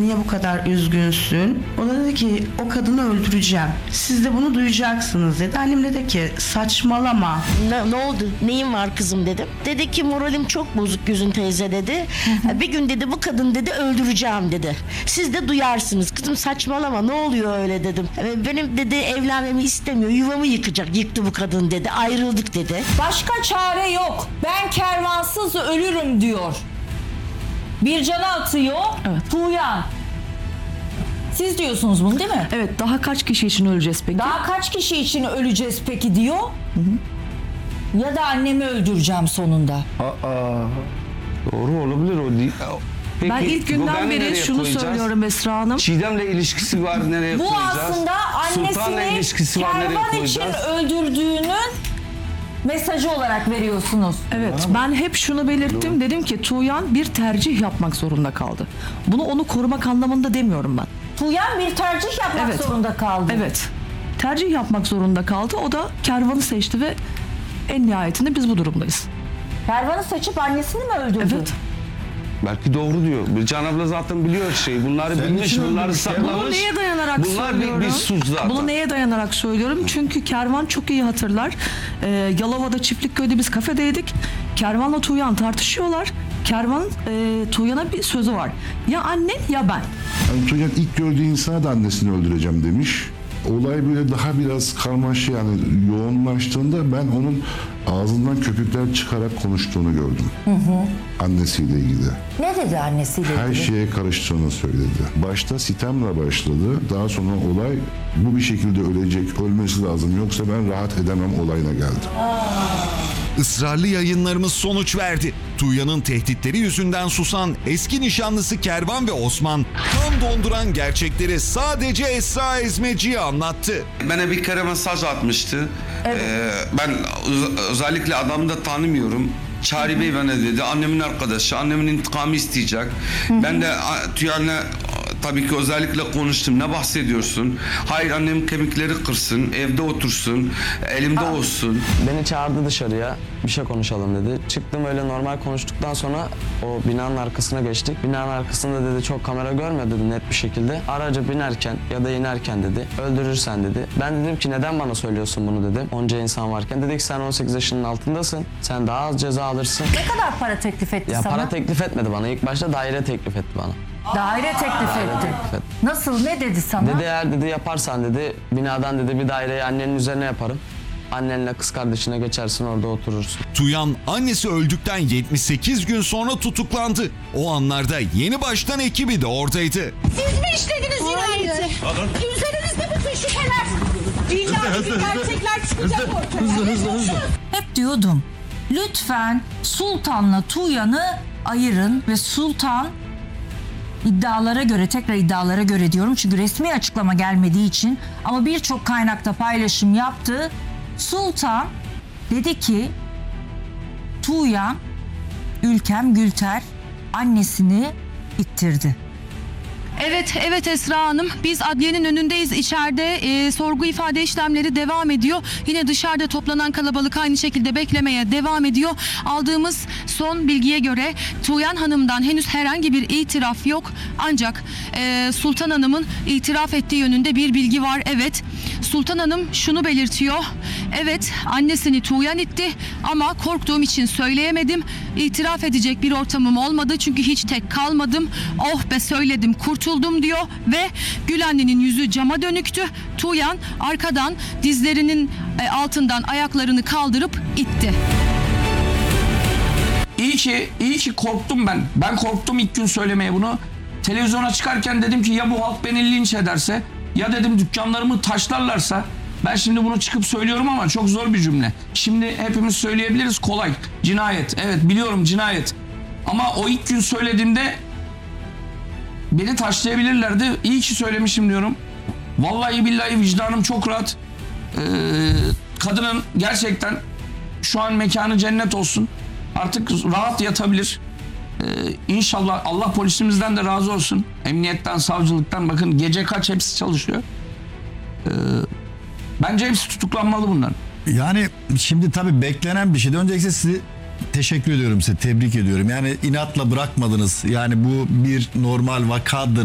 niye bu kadar üzgünsün? O da dedi ki o kadını öldüreceğim. Siz de bunu duyacaksınız dedi. Annem dedi ki saçmalama. Ne oldu? Neyin var kızım dedim. Dedi ki moralim çok bozuk Güzin teyze dedi. Bir gün dedi bu kadın dedi öldüreceğim dedi. Siz de duyarsınız. Kızım saçmalama ne oluyor öyle dedim. Benim dedi evlenmemi istemiyor. Yuvamı yıkacak. Yıktı bu kadın dedi. Ayrıldık dedi. Başka çare yok. Ben kervansız ölürüm diyor. Bir cana atıyor. Evet. Tuğyan. Siz diyorsunuz bunu değil mi? Evet, daha kaç kişi için öleceğiz peki? Daha kaç kişi için öleceğiz peki diyor. Ya da annemi öldüreceğim sonunda. Doğru olabilir o değil. Peki, Ben ilk günden Ruben'i beri nereye şunu koyacağız? söylüyorum Esra Hanım. Çiğdem'le ilişkisi var, nereye Bu koyacağız? aslında Sultan'la annesini ilişkisi var, nereye kervan için koyacağız? öldürdüğünün mesajı olarak veriyorsunuz. Evet, ben hep şunu belirttim. Dedim ki Tuğyan bir tercih yapmak zorunda kaldı. Bunu onu korumak anlamında demiyorum ben. Tuğyan bir tercih yapmak Evet. zorunda kaldı. Evet, tercih yapmak zorunda kaldı. O da kervanı seçti ve en nihayetinde biz bu durumdayız. Kervanı seçip annesini mi öldürdü? Evet. Belki doğru diyor. Can abla zaten biliyor her şeyi. Bunları bilmiş, için bunları öldürmüş ya. saklamış. Bunu neye dayanarak Bunlar söylüyorum? bir suç zaten. Bunu neye dayanarak söylüyorum? Çünkü Kervan çok iyi hatırlar. Yalova'da Çiftlikköy'de biz kafedeydik. Kervan'la Tuğyan tartışıyorlar. Kervan Tuğyan'a bir sözü var. Ya annen ya ben. Yani Tuğyan ilk gördüğü insana da annesini öldüreceğim demiş. Olay böyle daha biraz karmaşık yani yoğunlaştığında ben onun ağzından köpükler çıkarak konuştuğunu gördüm. Annesiyle ilgili. Ne dedi annesiyle Her ilgili? şeye karıştığını söyledi. Başta sitemle başladı. Daha sonra olay bu bir şekilde ölecek, ölmesi lazım. Yoksa ben rahat edemem olayına geldi. Israrlı yayınlarımız sonuç verdi. Tuğyan'ın tehditleri yüzünden susan eski nişanlısı Kervan ve Osman kan donduran gerçekleri sadece Esra Ezmeci'ye anlattı. Bana bir kere mesaj atmıştı. Ben özellikle adamı da tanımıyorum. Çağrı Bey bana dedi, annemin arkadaşı, annemin intikamı isteyecek. Ben de Tuğyan'la tabii ki özellikle konuştum. Ne bahsediyorsun? Hayır, annemin kemikleri kırsın, evde otursun, elimde olsun. Beni çağırdı dışarıya, bir şey konuşalım dedi. Çıktım öyle normal konuştuktan sonra o binanın arkasına geçtik. Binanın arkasında dedi çok kamera görme dedi net bir şekilde. Araca binerken ya da inerken dedi öldürürsen dedi. Ben dedim ki neden bana söylüyorsun bunu dedim. Onca insan varken. Dedi ki sen 18 yaşının altındasın. Sen daha az ceza alırsın. Ne kadar para teklif etti Ya sana? para teklif etmedi bana. İlk başta daire teklif etti bana. Daire teklif etti. teklif etti. Nasıl, ne dedi sana? Dedi eğer dedi yaparsan dedi binadan dedi bir daireyi annenin üzerine yaparım. Annenle kız kardeşine geçersin orada oturursun. Tuğyan annesi öldükten 78 gün sonra tutuklandı. O anlarda yeni baştan ekibi de oradaydı. Siz mi işlediniz cinayeti? Üzerinizde bütün şüpheler. İlla ki gerçekler çıkacak ortaya. Hep diyordum, lütfen Sultan'la Tuğyan'ı ayırın ve Sultan iddialara göre, tekrar iddialara göre diyorum çünkü resmi açıklama gelmediği için ama birçok kaynakta paylaşım yaptı. Sultan dedi ki Tuğyan, Ülkem Gülter annesini ittirdi. Evet Esra Hanım, biz adliyenin önündeyiz, içeride sorgu ifade işlemleri devam ediyor. Yine dışarıda toplanan kalabalık aynı şekilde beklemeye devam ediyor. Aldığımız son bilgiye göre Tuğyan Hanım'dan henüz herhangi bir itiraf yok. Ancak Sultan Hanım'ın itiraf ettiği yönünde bir bilgi var. Evet, Sultan Hanım şunu belirtiyor. Evet, annesini Tuğyan itti ama korktuğum için söyleyemedim. İtiraf edecek bir ortamım olmadı çünkü hiç tek kalmadım. Oh be söyledim, kurtuldum diyor ve Gül annenin yüzü cama dönüktü. Tuğyan arkadan dizlerinin altından ayaklarını kaldırıp itti. İyi ki korktum ben. Ben korktum ilk gün söylemeye bunu. Televizyona çıkarken dedim ki ya bu halk beni linç ederse ya dedim dükkanlarımı taşlarlarsa. Ben şimdi bunu çıkıp söylüyorum ama çok zor bir cümle. Şimdi hepimiz söyleyebiliriz kolay. Cinayet. Evet biliyorum cinayet. Ama o ilk gün söylediğimde beni taşlayabilirlerdi. İyi ki söylemişim diyorum. Vallahi billahi vicdanım çok rahat. Kadının gerçekten şu an mekanı cennet olsun. Artık rahat yatabilir. İnşallah Allah polisimizden de razı olsun. Emniyetten, savcılıktan bakın gece kaç hepsi çalışıyor. Bence hepsi tutuklanmalı bunlar. Yani şimdi tabii beklenen bir şeydi. Öncelikle sizi teşekkür ediyorum, size tebrik ediyorum. Yani inatla bırakmadınız. Yani bu bir normal vakadır.